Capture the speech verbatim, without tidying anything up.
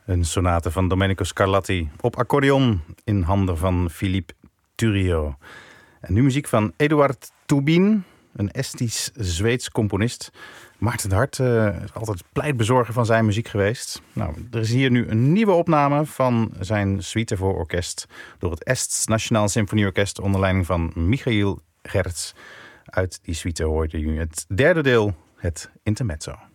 Een sonate van Domenico Scarlatti op accordeon in handen van Philippe Thurio. En nu muziek van Eduard Toubin, een Estisch-Zweeds componist. Maarten de Hart uh, is altijd pleitbezorger van zijn muziek geweest. Nou, er is hier nu een nieuwe opname van zijn suite voor orkest door het Ests Nationaal Symfonieorkest onder leiding van Michail Gertz. Uit die suite hoorde u het derde deel, het intermezzo.